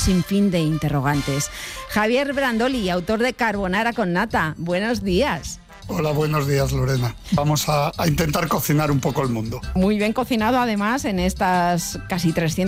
sinfín de interrogantes. Javier Brandoli, autor de Carbonara con nata. Buenos días. Hola, buenos días, Lorena. Vamos a intentar cocinar un poco el mundo. Muy bien cocinado, además, en estas casi 300